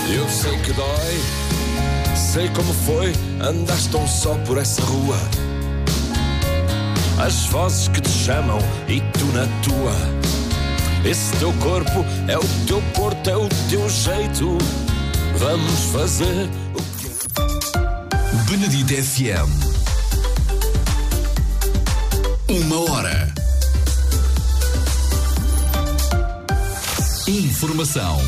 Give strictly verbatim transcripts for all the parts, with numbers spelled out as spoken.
Eu sei que dói, sei como foi, andaste tão só por essa rua. As vozes que te chamam e tu na tua. Esse teu corpo é o teu porto, é o teu jeito. Vamos fazer o que... Benedita F M. Uma hora. Informação.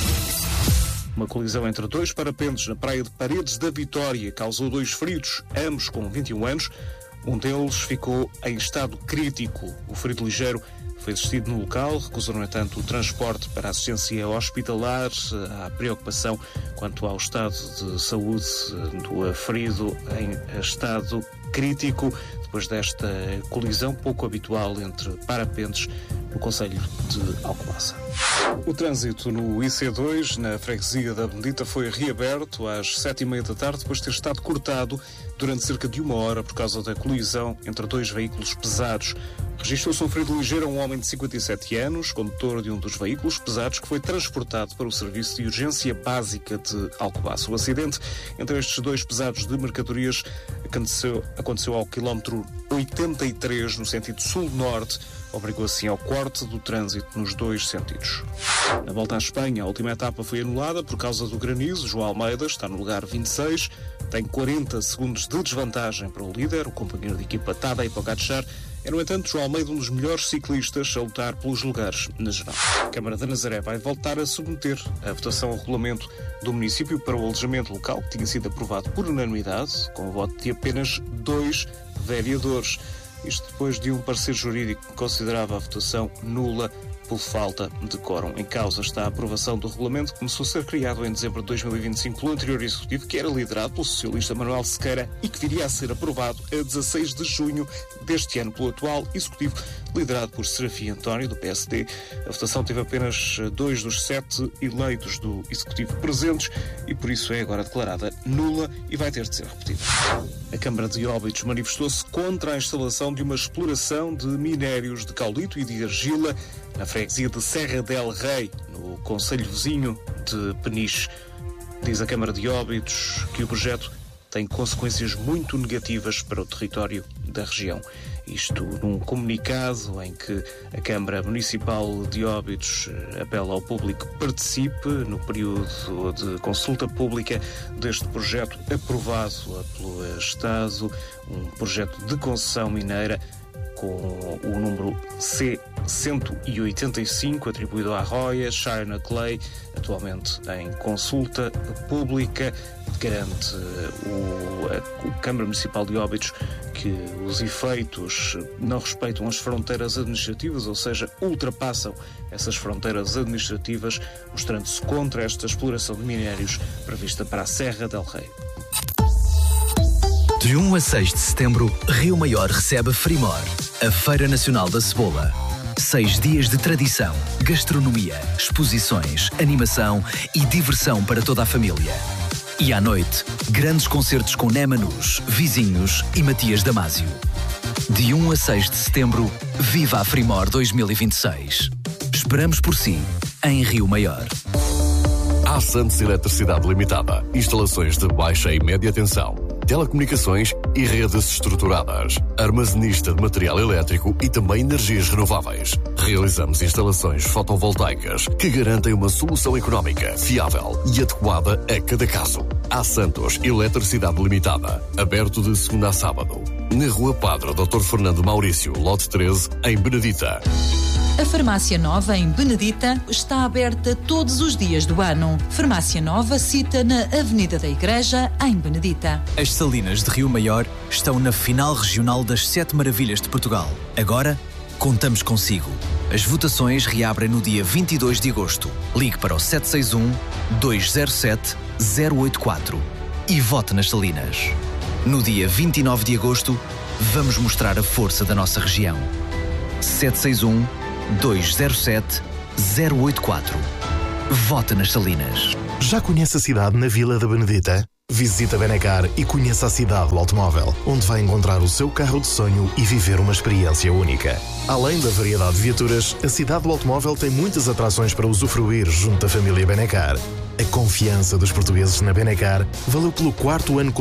Uma colisão entre dois parapentes na praia de Paredes da Vitória causou dois feridos, ambos com vinte e um anos. Um deles ficou em estado crítico. O ferido ligeiro foi assistido no local, recusou, no entanto, o transporte para assistência hospitalar. Há preocupação quanto ao estado de saúde do ferido em estado crítico, depois desta colisão pouco habitual entre parapentes no concelho de Alcobaça. O trânsito no I C dois, na freguesia da Benedita, foi reaberto às sete e meia da tarde, depois de ter estado cortado durante cerca de uma hora por causa da colisão entre dois veículos pesados. Registrou-se um ferido ligeiro a um homem de cinquenta e sete anos, condutor de um dos veículos pesados, que foi transportado para o Serviço de Urgência Básica de Alcobaça. O acidente entre estes dois pesados de mercadorias aconteceu, aconteceu ao quilómetro oitenta e três, no sentido sul-norte, obrigou assim ao corte do trânsito nos dois sentidos. Na volta à Espanha, a última etapa foi anulada por causa do granizo. João Almeida está no lugar vinte e seis, tem quarenta segundos de desvantagem para o líder, o companheiro de equipa Tadej Pogačar. É, no entanto, João Almeida, um dos melhores ciclistas a lutar pelos lugares na geral. A Câmara de Nazaré vai voltar a submeter a votação ao regulamento do município para o alojamento local, que tinha sido aprovado por unanimidade, com o voto de apenas dois vereadores. Isto depois de um parecer jurídico que considerava a votação nula por falta de quórum. Em causa está a aprovação do regulamento que começou a ser criado em dezembro de dois mil e vinte e cinco pelo anterior Executivo, que era liderado pelo socialista Manuel Sequeira e que viria a ser aprovado a dezasseis de junho deste ano pelo atual Executivo, liderado por Serafim António, do P S D. A votação teve apenas dois dos sete eleitos do Executivo presentes e por isso é agora declarada nula e vai ter de ser repetida. A Câmara de Óbidos manifestou-se contra a instalação de uma exploração de minérios de caulito e de argila na freguesia de Serra del Rei, no concelho vizinho de Peniche. Diz a Câmara de Óbidos que o projeto tem consequências muito negativas para o território da região. Isto num comunicado em que a Câmara Municipal de Óbidos apela ao público que participe no período de consulta pública deste projeto aprovado pelo Estado, um projeto de concessão mineira com o número C cento e oitenta e cinco, atribuído à Roya China Clay, atualmente em consulta pública. Garante o, a, a Câmara Municipal de Óbidos que os efeitos não respeitam as fronteiras administrativas, ou seja, ultrapassam essas fronteiras administrativas, mostrando-se contra esta exploração de minérios prevista para a Serra del Rei. De um a seis de setembro, Rio Maior recebe Frimor, a Feira Nacional da Cebola. Seis dias de tradição, gastronomia, exposições, animação e diversão para toda a família. E à noite, grandes concertos com Némanos, Vizinhos e Matias Damasio. De um a seis de setembro, viva a Frimor dois mil e vinte e seis. Esperamos por si, em Rio Maior. A Santos Eletricidade Limitada. Instalações de baixa e média tensão, telecomunicações e redes estruturadas, armazenista de material elétrico e também energias renováveis. Realizamos instalações fotovoltaicas que garantem uma solução económica, fiável e adequada a cada caso. A Santos Eletricidade Limitada, aberto de segunda a sábado, na Rua Padre doutor Fernando Maurício, lote treze, em Benedita. A Farmácia Nova, em Benedita, está aberta todos os dias do ano. Farmácia Nova cita na Avenida da Igreja, em Benedita. As Salinas de Rio Maior estão na final regional das Sete Maravilhas de Portugal. Agora, contamos consigo. As votações reabrem no dia vinte e dois de agosto. Ligue para o sete seis um, dois zero sete, zero oito quatro e vote nas Salinas. No dia vinte e nove de agosto, vamos mostrar a força da nossa região. sete seis um, dois zero sete, zero oito quatro. Vote nas Salinas. Já conhece a cidade na Vila da Benedita? Visite a Benacar e conheça a cidade do automóvel, onde vai encontrar o seu carro de sonho e viver uma experiência única. Além da variedade de viaturas, a cidade do automóvel tem muitas atrações para usufruir junto à família Benacar. A confiança dos portugueses na Benacar valeu pelo quarto ano